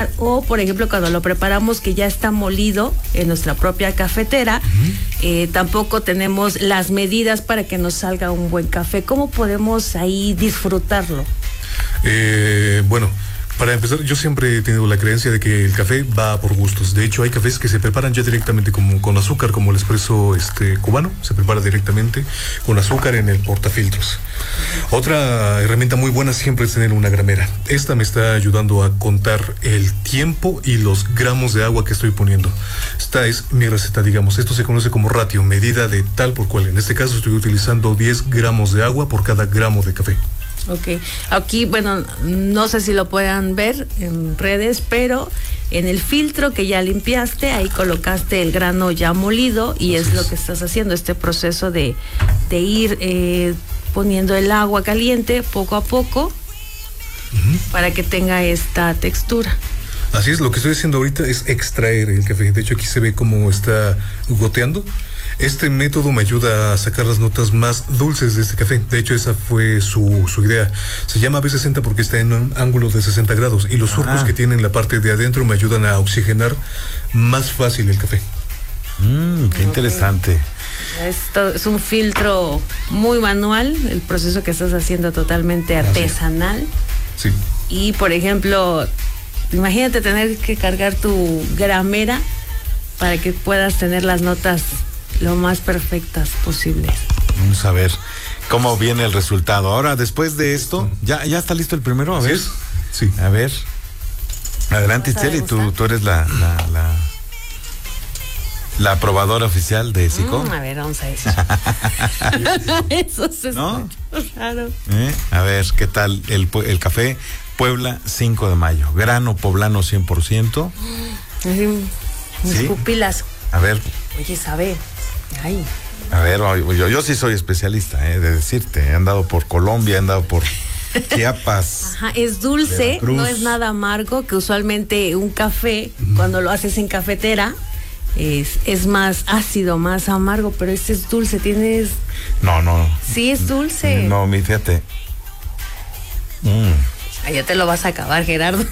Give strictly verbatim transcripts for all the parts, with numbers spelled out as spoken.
tomar, o por ejemplo cuando lo preparamos que ya está molido en nuestra propia cafetera, uh-huh. eh, tampoco tenemos las medidas para que nos salga un buen café. ¿Cómo podemos ahí disfrutarlo? Eh, bueno, para empezar, yo siempre he tenido la creencia de que el café va por gustos. De hecho, hay cafés que se preparan ya directamente como, con azúcar, como el espresso este, cubano, se prepara directamente con azúcar en el portafiltros. Otra herramienta muy buena siempre es tener una gramera. Esta me está ayudando a contar el tiempo y los gramos de agua que estoy poniendo. Esta es mi receta, digamos. Esto se conoce como ratio, medida de tal por cual. En este caso estoy utilizando diez gramos de agua por cada gramo de café. Ok, aquí, bueno, no sé si lo puedan ver en redes, pero en el filtro que ya limpiaste, ahí colocaste el grano ya molido y es, es lo que estás haciendo, este proceso de, de ir eh, poniendo el agua caliente poco a poco, uh-huh. para que tenga esta textura. Así es, lo que estoy haciendo ahorita es extraer el café. De hecho, aquí se ve cómo está goteando. Este método me ayuda a sacar las notas más dulces de este café. De hecho, esa fue su, su idea. Se llama B sesenta porque está en un ángulo de sesenta grados y los surcos ah. que tiene en la parte de adentro me ayudan a oxigenar más fácil el café. Mm, qué interesante. Esto es un filtro muy manual, el proceso que estás haciendo totalmente artesanal. Sí. Y, por ejemplo, imagínate tener que cargar tu gramera para que puedas tener las notas lo más perfectas posibles. Vamos a ver cómo viene el resultado. Ahora, después de esto, ¿ya, ya está listo el primero? A ver. ¿Sí? Sí. A ver. Adelante, Itzel, tú, tú eres la, la, la, la probadora oficial de SICO. Mm, a ver, vamos a decir. Eso se ¿No? escucha raro. ¿Eh? A ver, ¿qué tal el, el café Puebla cinco de mayo? Grano poblano cien por ciento. Así, mis ¿Sí? pupilas. A ver. Oye, sabe. Ay. A ver, yo, yo sí soy especialista, eh, de decirte. He andado por Colombia, he andado por Chiapas. Ajá, es dulce, no es nada amargo, que usualmente un café, uh-huh. cuando lo haces en cafetera, es, es más ácido, más amargo, pero este es dulce, tienes... No, no. Sí, es dulce. No, mi, fíjate. Mm. Ay, ya te lo vas a acabar, Gerardo.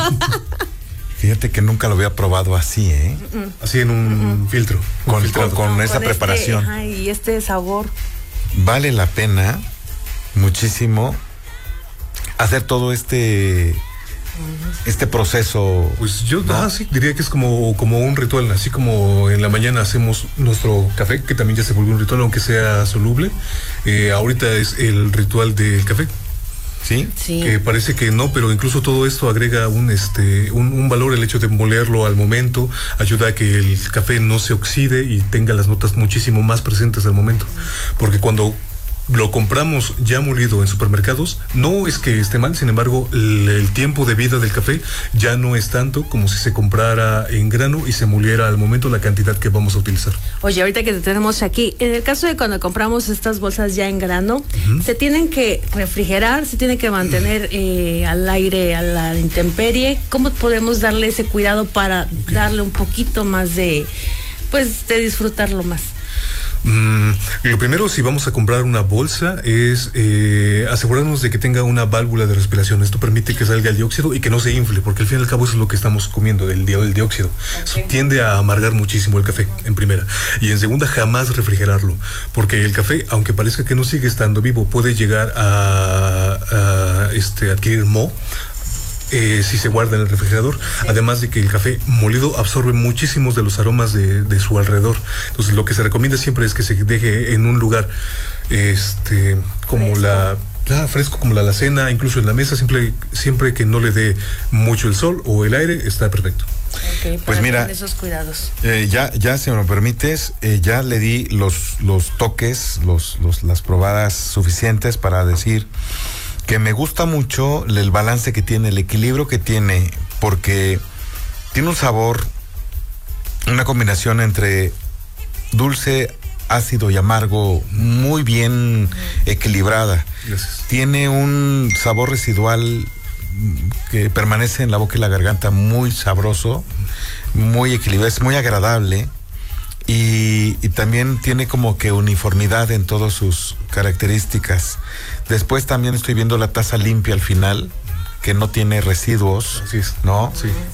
Fíjate que nunca lo había probado así, ¿eh? Uh-uh. Así en un uh-uh. filtro. Con, un con, con no, esa con preparación. Este, ajá, y este sabor. Vale la pena muchísimo hacer todo este uh-huh. este proceso. Pues yo ¿no? ah, sí, diría que es como, como un ritual. Así como en la mañana hacemos nuestro café, que también ya se volvió un ritual, aunque sea soluble. Eh, ahorita es el ritual del café. ¿Sí? Sí. Que parece que no, pero incluso todo esto agrega un este un, un valor, el hecho de molerlo al momento, ayuda a que el café no se oxide y tenga las notas muchísimo más presentes al momento. Porque cuando lo compramos ya molido en supermercados, no es que esté mal, sin embargo, el, el tiempo de vida del café ya no es tanto como si se comprara en grano y se moliera al momento la cantidad que vamos a utilizar. Oye, ahorita que te tenemos aquí, en el caso de cuando compramos estas bolsas ya en grano, uh-huh. se tienen que refrigerar, se tienen que mantener eh, al aire, a la intemperie. ¿Cómo podemos darle ese cuidado para okay. darle un poquito más de, pues, de disfrutarlo más? Mm, lo primero, si vamos a comprar una bolsa, es eh, asegurarnos de que tenga una válvula de respiración. Esto permite que salga el dióxido y que no se infle, porque al fin y al cabo eso es lo que estamos comiendo, el, el dióxido. Okay. Eso tiende a amargar muchísimo el café, en primera. Y en segunda, jamás refrigerarlo, porque el café, aunque parezca que no sigue estando vivo, puede llegar a, a este, adquirir moho. Eh, si se guarda en el refrigerador, sí. Además de que el café molido absorbe muchísimos de los aromas de, de su alrededor. Entonces lo que se recomienda siempre es que se deje en un lugar este como fresco. la ah, fresco como la alacena, incluso en la mesa, siempre, siempre que no le dé mucho el sol o el aire, está perfecto. Okay, pues mira, esos cuidados. Eh, ya, ya si me lo permites, eh, ya le di los, los toques, los, los, las probadas suficientes para decir que me gusta mucho el balance que tiene, el equilibrio que tiene, porque tiene un sabor, una combinación entre dulce, ácido y amargo muy bien equilibrada. Gracias. Tiene un sabor residual que permanece en la boca y la garganta muy sabroso, muy equilibrado, es muy agradable. Y, y también tiene como que uniformidad en todas sus características. Después también estoy viendo la taza limpia al final, que no tiene residuos, Así es. ¿no? Sí.